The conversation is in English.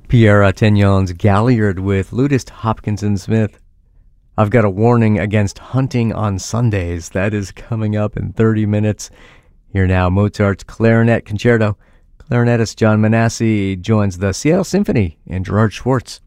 Pierre Attignon's Galliard with Ludist Hopkinson Smith. I've got a warning against hunting on Sundays. That is coming up in 30 minutes. Here now, Mozart's Clarinet Concerto. Clarinetist John Manassi joins the Seattle Symphony and Gerard Schwartz.